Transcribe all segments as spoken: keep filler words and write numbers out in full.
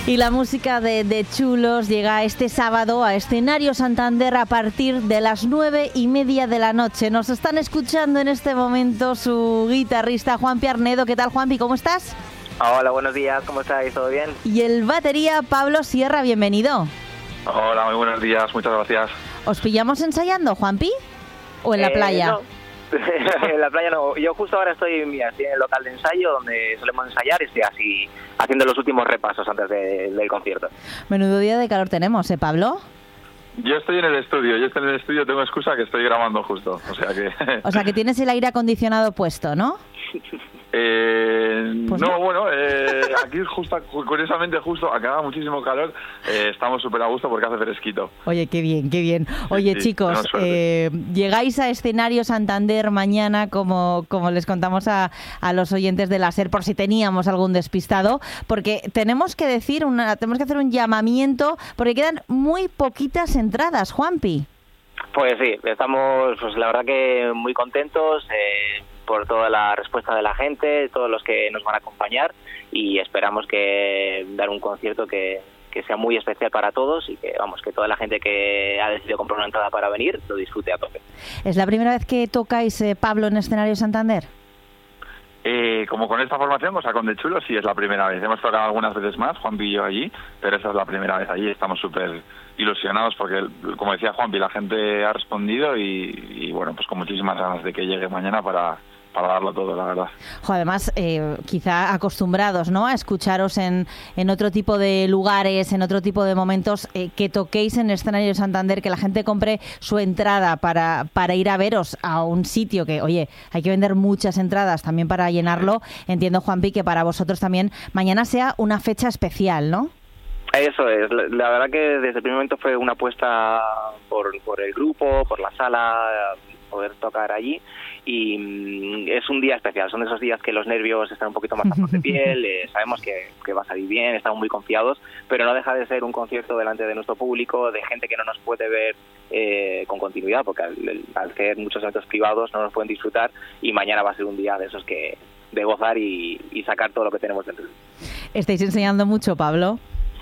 Y la música de, de Chulos llega este sábado a Escenario Santander a partir de las nueve y media de la noche. Nos están escuchando en este momento su guitarrista Juanpi Arnedo. ¿Qué tal, Juanpi? ¿Cómo estás? Hola, buenos días. ¿Cómo estáis? ¿Todo bien? Y el batería Pablo Sierra, bienvenido. Hola, muy buenos días. Muchas gracias. ¿Os pillamos ensayando, Juanpi? ¿O en la eh, playa? No. En la playa no. Yo justo ahora estoy mira, estoy en el local de ensayo donde solemos ensayar y estoy así haciendo los últimos repasos antes de, del concierto. Menudo día de calor tenemos, ¿eh, Pablo? Yo estoy en el estudio, yo estoy en el estudio, tengo excusa que estoy grabando justo, o sea que... O sea que tienes el aire acondicionado puesto, ¿no? Eh, pues no, no, bueno, eh, aquí justo, curiosamente justo, acá muchísimo calor, eh, estamos súper a gusto porque hace fresquito. Oye, qué bien, qué bien. Oye, sí, chicos, eh, llegáis a Escenario Santander mañana, como, como les contamos a, a los oyentes de la SER, por si teníamos algún despistado, porque tenemos que decir, una, tenemos que hacer un llamamiento, porque quedan muy poquitas entradas, Juanpi. Pues sí, estamos, pues la verdad que muy contentos eh, por toda la respuesta de la gente, todos los que nos van a acompañar y esperamos que dar un concierto que, que sea muy especial para todos y que vamos que toda la gente que ha decidido comprar una entrada para venir lo disfrute a tope. ¿Es la primera vez que tocáis, eh, Pablo, en Escenario Santander? Eh, como con esta formación, o sea, con De Chulos, sí es la primera vez. Hemos tocado algunas veces más, Juanpi y yo allí, pero esa es la primera vez allí. Estamos súper ilusionados porque, como decía Juanpi, la gente ha respondido y, y bueno, pues con muchísimas ganas de que llegue mañana para... para darlo todo, la verdad. Jo, además, eh, quizá acostumbrados, ¿no?, a escucharos en, en otro tipo de lugares, en otro tipo de momentos, eh, que toquéis en el Escenario de Santander, que la gente compre su entrada para, para ir a veros a un sitio que, oye, hay que vender muchas entradas también para llenarlo. Entiendo, Juanpi, que para vosotros también mañana sea una fecha especial, ¿no? Eso es, la verdad que desde el primer momento fue una apuesta por, por el grupo, por la sala, poder tocar allí y es un día especial, son esos días que los nervios están un poquito más a flor de piel, eh, sabemos que, que va a salir bien, estamos muy confiados, pero no deja de ser un concierto delante de nuestro público, de gente que no nos puede ver eh, con continuidad, porque al, al ser muchos eventos privados no nos pueden disfrutar y mañana va a ser un día de esos que de gozar y, y sacar todo lo que tenemos dentro. ¿Estáis enseñando mucho, Pablo?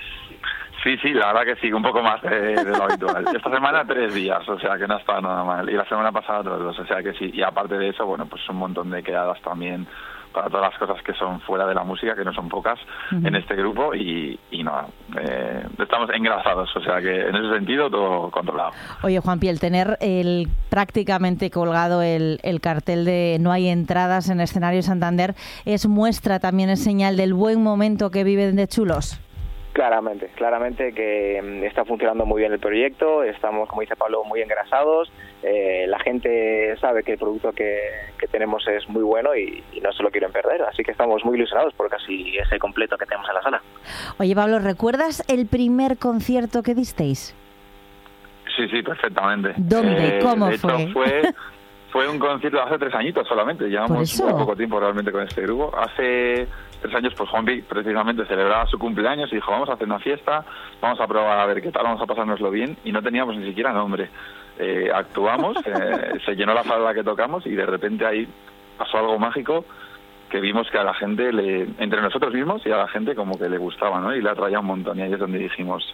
Sí, sí, la verdad que sí, un poco más de, de lo habitual. Esta semana tres días, o sea que no está nada mal. Y la semana pasada otros dos, o sea que sí. Y aparte de eso, bueno, pues un montón de quedadas también para todas las cosas que son fuera de la música, que no son pocas, uh-huh. en este grupo. Y, y nada, eh, estamos engrasados, o sea que en ese sentido todo controlado. Oye, Juanpi, el tener el prácticamente colgado el, el cartel de no hay entradas en Escenario Santander, ¿es muestra también, es señal del buen momento que viven De Chulos? Claramente, claramente que está funcionando muy bien el proyecto, estamos, como dice Pablo, muy engrasados, eh, la gente sabe que el producto que, que tenemos es muy bueno y, y no se lo quieren perder, así que estamos muy ilusionados por casi ese completo que tenemos en la sala. Oye, Pablo, ¿recuerdas el primer concierto que disteis? Sí, sí, perfectamente. ¿Dónde? Eh, ¿Cómo de hecho, fue? fue? Fue un concierto hace tres añitos solamente, llevamos muy poco tiempo realmente con este grupo. Hace tres años, pues Juanpi precisamente celebraba su cumpleaños y dijo, vamos a hacer una fiesta, vamos a probar a ver qué tal, vamos a pasárnoslo bien, y no teníamos ni siquiera nombre. Eh, actuamos, eh, se llenó la sala en la que tocamos y de repente ahí pasó algo mágico que vimos que a la gente, le, entre nosotros mismos y a la gente como que le gustaba, ¿no? Y le atraía un montón, y ahí es donde dijimos,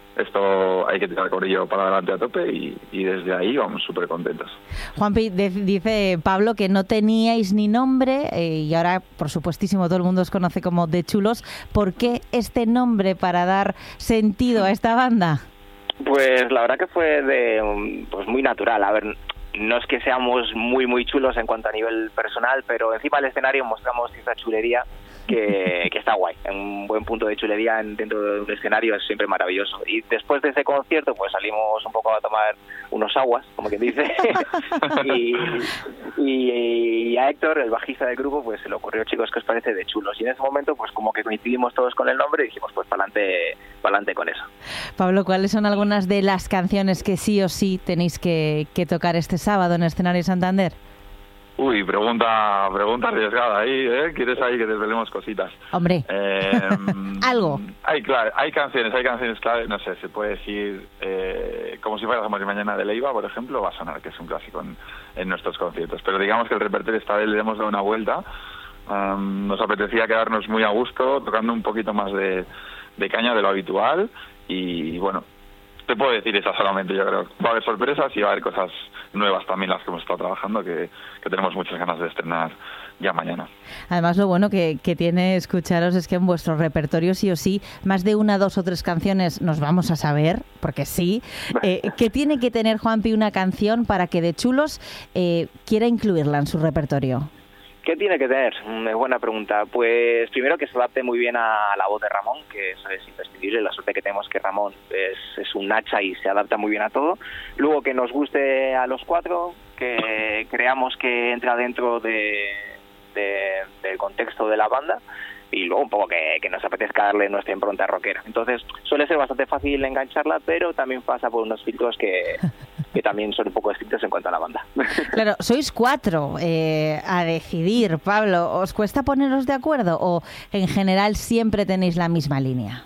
esto hay que tirar corrillo para adelante a tope y, y desde ahí vamos súper contentos. Juanpi, de, dice Pablo que no teníais ni nombre eh, y ahora, por supuestísimo, todo el mundo os conoce como De Chulos. ¿Por qué este nombre para dar sentido a esta banda? Pues la verdad que fue de pues muy natural. A ver, no es que seamos muy muy chulos en cuanto a nivel personal, pero encima del escenario mostramos esa chulería que, que está guay. Un buen punto de chulería dentro de un escenario es siempre maravilloso. Y después de ese concierto pues salimos un poco a tomar unos aguas, como quien dice, y, y, y a Héctor, el bajista del grupo, pues se le ocurrió, chicos, ¿qué os parece De Chulos? Y en ese momento pues como que coincidimos todos con el nombre y dijimos, pues para adelante para adelante con eso. Pablo, ¿cuáles son algunas de las canciones que sí o sí tenéis que, que tocar este sábado en Escenario Santander? Uy, pregunta pregunta arriesgada ahí, ¿eh? ¿Quieres ahí que desvelemos cositas? Hombre, eh, algo. Hay, claro, hay canciones, hay canciones clave, no sé, se puede decir, eh, como si fuéramos mañana de Leiva, por ejemplo, va a sonar, que es un clásico en, en nuestros conciertos. Pero digamos que el repertorio esta vez le hemos dado una vuelta, um, nos apetecía quedarnos muy a gusto, tocando un poquito más de de caña de lo habitual y bueno, te puedo decir eso solamente. Yo creo va a haber sorpresas y va a haber cosas nuevas también las que hemos estado trabajando que, que tenemos muchas ganas de estrenar ya mañana. Además, lo bueno que, que tiene escucharos es que en vuestro repertorio sí o sí, más de una, dos o tres canciones nos vamos a saber, porque sí. Eh, ¿Qué tiene que tener Juanpi una canción para que de Chulos eh, quiera incluirla en su repertorio? ¿Qué tiene que tener? Una buena pregunta. Pues primero que se adapte muy bien a la voz de Ramón, que eso es imprescindible. La suerte que tenemos que Ramón es, es un hacha y se adapta muy bien a todo. Luego que nos guste a los cuatro, que creamos que entra dentro de, de, del contexto de la banda y luego un poco que, que nos apetezca darle nuestra impronta rockera. Entonces suele ser bastante fácil engancharla, pero también pasa por unos filtros que... que también son un poco estrictos en cuanto a la banda. Claro, sois cuatro eh, a decidir, Pablo. ¿Os cuesta poneros de acuerdo o en general siempre tenéis la misma línea?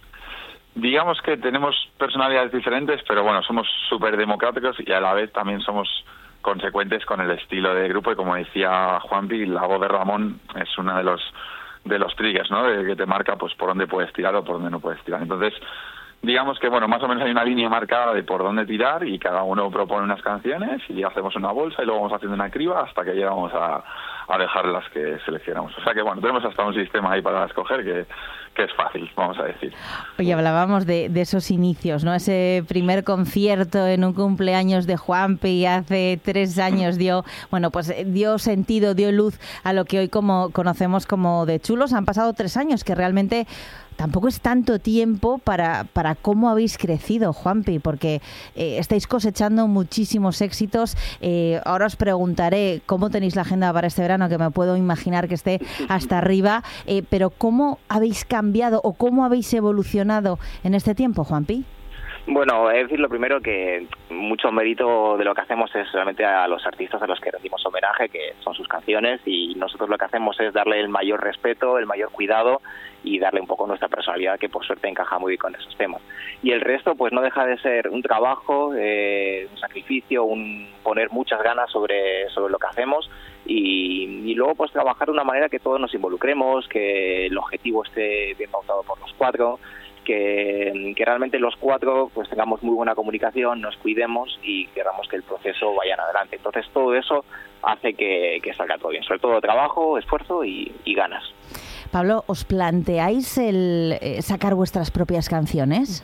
Digamos que tenemos personalidades diferentes, pero bueno, somos súper democráticos y a la vez también somos consecuentes con el estilo de grupo y como decía Juanpi, la voz de Ramón es una de los de los triggers, ¿no? De que te marca pues por dónde puedes tirar o por dónde no puedes tirar. Entonces, digamos que, bueno, más o menos hay una línea marcada de por dónde tirar y cada uno propone unas canciones y hacemos una bolsa y luego vamos haciendo una criba hasta que llegamos a, a dejar las que seleccionamos. O sea que, bueno, tenemos hasta un sistema ahí para escoger que, que es fácil, vamos a decir. Oye, hablábamos de, de esos inicios, ¿no? Ese primer concierto en un cumpleaños de Juanpi hace tres años dio, bueno, pues dio sentido, dio luz a lo que hoy como conocemos como de Chulos. Han pasado tres años que realmente... Tampoco es tanto tiempo para, para cómo habéis crecido, Juanpi, porque eh, estáis cosechando muchísimos éxitos. Eh, ahora os preguntaré cómo tenéis la agenda para este verano, que me puedo imaginar que esté hasta arriba, eh, pero ¿cómo habéis cambiado o cómo habéis evolucionado en este tiempo, Juanpi? Bueno, es decir, lo primero que mucho mérito de lo que hacemos es realmente a los artistas a los que rendimos homenaje, que son sus canciones, y nosotros lo que hacemos es darle el mayor respeto, el mayor cuidado y darle un poco nuestra personalidad, que por suerte encaja muy bien con esos temas. Y el resto pues no deja de ser un trabajo, eh, un sacrificio, un poner muchas ganas sobre, sobre lo que hacemos y, y luego pues trabajar de una manera que todos nos involucremos, que el objetivo esté bien pautado por los cuatro, que, que realmente los cuatro pues tengamos muy buena comunicación, nos cuidemos y queramos que el proceso vaya adelante. Entonces todo eso hace que, que salga todo bien, sobre todo trabajo, esfuerzo y, y ganas. Pablo, ¿os planteáis el eh, sacar vuestras propias canciones?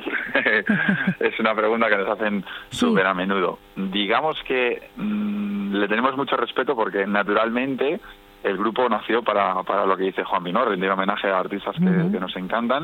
Es una pregunta que nos hacen súper sí. a menudo. Digamos que mmm, le tenemos mucho respeto porque naturalmente el grupo nació para, para lo que dice Juanpi, ¿no? Rendir homenaje a artistas que, uh-huh. que nos encantan.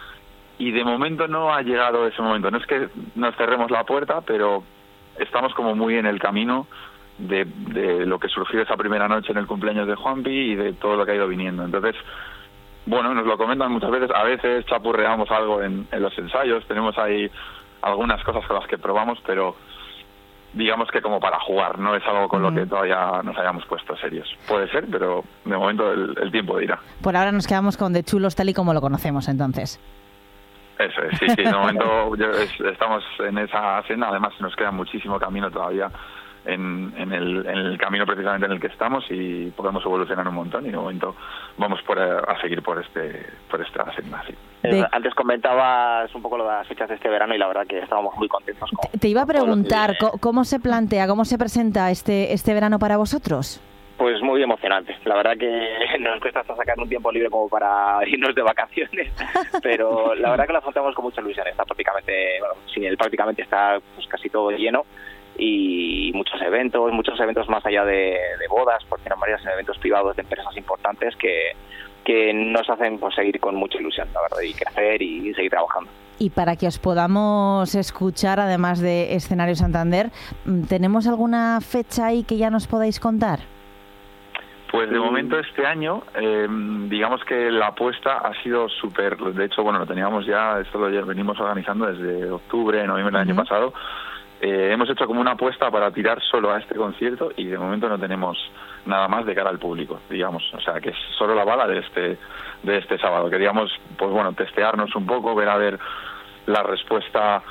Y de momento no ha llegado ese momento. No es que nos cerremos la puerta, pero estamos como muy en el camino de, de lo que surgió esa primera noche en el cumpleaños de Juanpi y de todo lo que ha ido viniendo. Entonces, bueno, nos lo comentan muchas veces. A veces chapurreamos algo en, en los ensayos. Tenemos ahí algunas cosas con las que probamos, pero digamos que como para jugar. No es algo con uh-huh. lo que todavía nos hayamos puesto serios. Puede ser, pero de momento el, el tiempo dirá. Por ahora nos quedamos con De Chulos tal y como lo conocemos entonces. Eso es, sí, sí, de momento yo, es, estamos en esa senda, además nos queda muchísimo camino todavía en, en, el, en el camino precisamente en el que estamos y podemos evolucionar un montón y de momento vamos por, a seguir por este por esta senda. Sí. De... Antes comentabas un poco lo de las fechas de este verano y la verdad que estábamos muy contentos. Con, Te iba a preguntar, que... ¿cómo se plantea, cómo se presenta este, este verano para vosotros? Pues muy emocionante. La verdad que nos cuesta hasta sacar un tiempo libre como para irnos de vacaciones, pero la verdad que lo afrontamos con mucha ilusión. Está prácticamente, bueno, sí, prácticamente está pues casi todo lleno y muchos eventos, muchos eventos más allá de, de bodas, por decirlo varias eventos privados de empresas importantes que, que nos hacen pues, seguir con mucha ilusión, la verdad, y crecer y, y seguir trabajando. Y para que os podamos escuchar, además de Escenario Santander, ¿tenemos alguna fecha ahí que ya nos podáis contar? Pues de momento este año, eh, digamos que la apuesta ha sido súper, de hecho, bueno, lo teníamos ya, esto lo venimos organizando desde octubre, noviembre del uh-huh. año pasado, eh, hemos hecho como una apuesta para tirar solo a este concierto y de momento no tenemos nada más de cara al público, digamos, o sea, que es solo la bala de este de este sábado. Queríamos, pues bueno, testearnos un poco, ver a ver la respuesta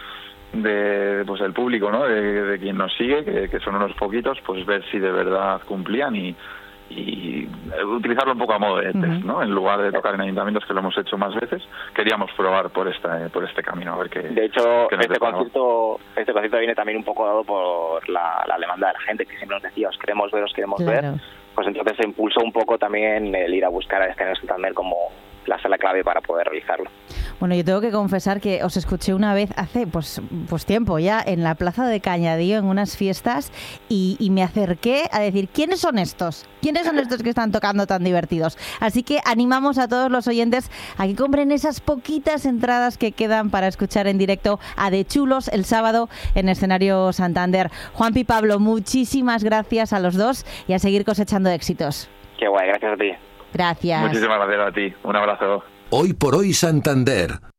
de pues del público, ¿no? De, de quien nos sigue, que, que son unos poquitos, pues ver si de verdad cumplían y y utilizarlo un poco a modo de test, uh-huh. ¿no? En lugar de tocar en ayuntamientos, que lo hemos hecho más veces, queríamos probar por esta, por este camino, a ver qué. De hecho, qué este concierto, este concierto viene también un poco dado por la, la demanda de la gente, que siempre nos decía, os queremos ver, os queremos claro. ver. Pues entonces se impulsó un poco también el ir a buscar a Escenario Santander como la sala clave para poder realizarlo. Bueno, yo tengo que confesar que os escuché una vez hace pues pues tiempo ya en la plaza de Cañadío en unas fiestas y, y me acerqué a decir, ¿quiénes son estos? ¿Quiénes son estos que están tocando tan divertidos? Así que animamos a todos los oyentes a que compren esas poquitas entradas que quedan para escuchar en directo a De Chulos el sábado en Escenario Santander. Juanpi, Pablo, muchísimas gracias a los dos y a seguir cosechando éxitos. Qué guay, gracias a ti. Gracias. Muchísimas gracias a ti. Un abrazo. Hoy por hoy Santander.